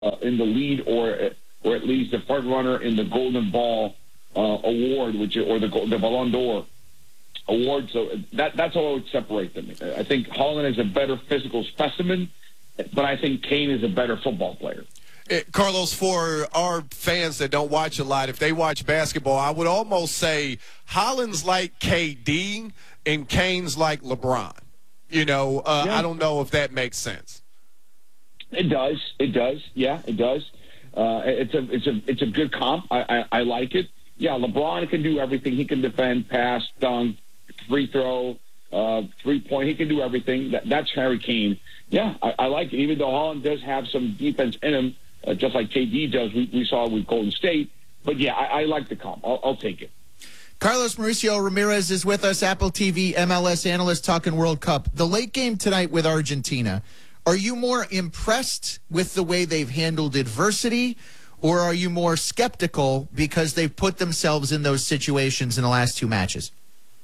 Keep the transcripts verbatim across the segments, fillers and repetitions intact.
uh, in the lead, or or at least the front runner in the Golden Ball uh, award, which or the the Ballon d'Or award. So that that's how I would separate them. I think Haaland is a better physical specimen, but I think Kane is a better football player. Carlos, for our fans that don't watch a lot, if they watch basketball, I would almost say Haaland's like K D and Kane's like LeBron. You know, uh, yeah. I don't know if that makes sense. It does. It does. Yeah, it does. Uh, it's a it's a it's a good comp. I, I I like it. Yeah, LeBron can do everything. He can defend, pass, dunk, free throw, uh, three point. He can do everything. That, that's Harry Kane. Yeah, I, I like it. Even though Haaland does have some defense in him, uh, just like K D does. We, we saw with Golden State. But yeah, I, I like the comp. I'll, I'll take it. Carlos Mauricio Ramirez is with us, Apple T V M L S analyst, talking World Cup. The late game tonight with Argentina. Are you more impressed with the way they've handled adversity, or are you more skeptical because they've put themselves in those situations in the last two matches?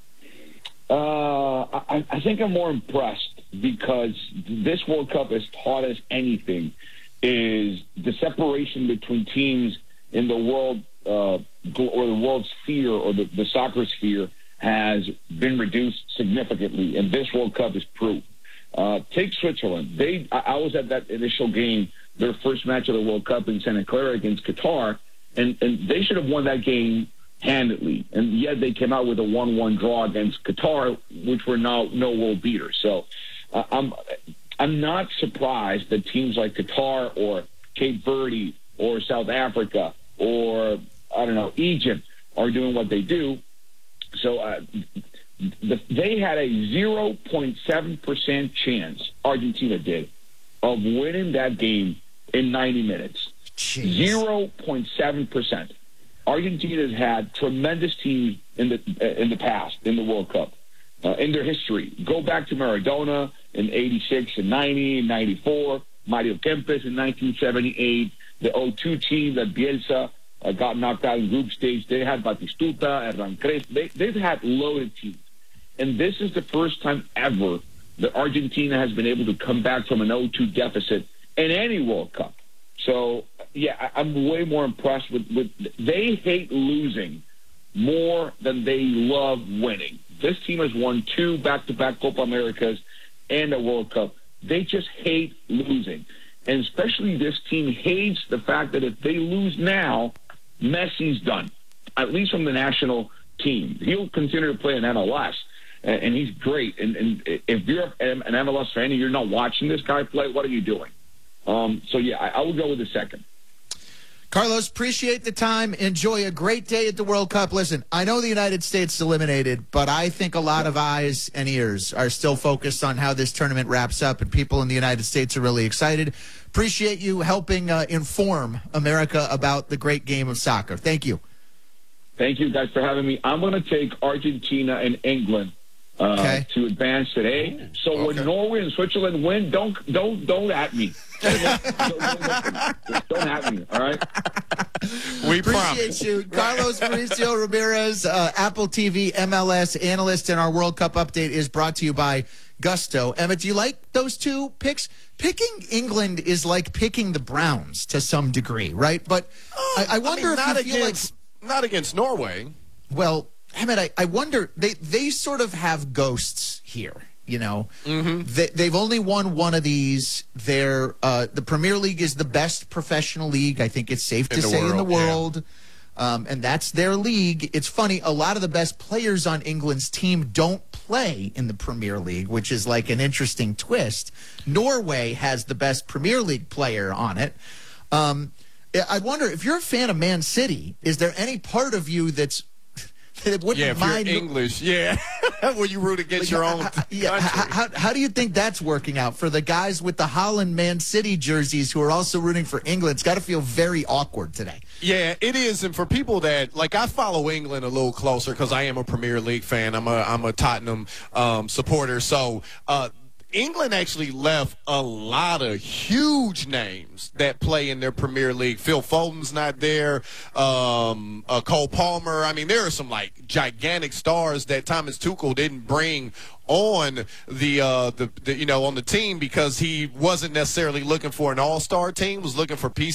Uh, I, I think I'm more impressed because this World Cup has taught us anything is the separation between teams in the world uh, or the world sphere or the, the soccer sphere has been reduced significantly, and this World Cup is proof. Uh, take Switzerland. They, I, I was at that initial game, their first match of the World Cup in Santa Clara against Qatar, and, and they should have won that game handedly. And yet they came out with a one one draw against Qatar, which were no, no world beaters. So uh, I'm, I'm not surprised that teams like Qatar or Cape Verde or South Africa or, I don't know, Egypt are doing what they do. So uh, the, they had a zero point seven percent chance, Argentina did, of winning that game in ninety minutes. Jeez. zero point seven percent. Argentina has had tremendous teams in the uh, in the past, in the World Cup, uh, in their history. Go back to Maradona in eighty-six and ninety and ninety-four, Mario Kempes in nineteen seventy-eight, the oh two team that Bielsa uh, got knocked out in group stage. They had Batistuta, Hernan Crespo. They, they've had loaded teams. And this is the first time ever that Argentina has been able to come back from an oh two deficit in any World Cup. So, yeah, I'm way more impressed with, with – they hate losing more than they love winning. This team has won two back-to-back Copa Americas and a World Cup. They just hate losing. And especially this team hates the fact that if they lose now, Messi's done, at least from the national team. He'll continue to play in M L S, and he's great. And, and if you're an M L S fan and you're not watching this guy play, what are you doing? Um, so, yeah, I, I would go with the second. Carlos, appreciate the time. Enjoy a great day at the World Cup. Listen, I know the United States is eliminated, but I think a lot of eyes and ears are still focused on how this tournament wraps up, and people in the United States are really excited. Appreciate you helping uh, inform America about the great game of soccer. Thank you. Thank you, guys, for having me. I'm going to take Argentina and England uh, okay. to advance today. So okay. when Norway and Switzerland win, don't don't don't at me. don't, don't, don't at me. All right. We appreciate promise. you, Carlos Mauricio Ramirez, uh, Apple T V M L S analyst, and our World Cup update is brought to you by Gusto. Emma, do you like those two picks? Picking England is like picking the Browns to some degree, right? But oh, I, I wonder I mean, if not you feel against, like not against Norway. Well, Emmett, I, I wonder, they, they sort of have ghosts here, you know. Mm-hmm. They, they've only won one of these. They're, uh, the Premier League is the best professional league, I think it's safe to in say, world, in the world. Yeah. Um, and that's their league. It's funny, a lot of the best players on England's team don't play in the Premier League, which is like an interesting twist. Norway has the best Premier League player on it. Um, I wonder, if you're a fan of Man City, is there any part of you that's that wouldn't yeah, if mind you're English, yeah. Will you root against your own country? Yeah, how, how, how do you think that's working out for the guys with the Holland Man City jerseys who are also rooting for England? It's got to feel very awkward today. Yeah, it is. And for people that, like, I follow England a little closer because I am a Premier League fan. I'm a, I'm a Tottenham um, supporter. So, uh, England actually left a lot of huge names that play in their Premier League. Phil Foden's not there. Um, uh, Cole Palmer. I mean, there are some like gigantic stars that Thomas Tuchel didn't bring on the, uh, the, the you know on the team because he wasn't necessarily looking for an all-star team. Was looking for pieces.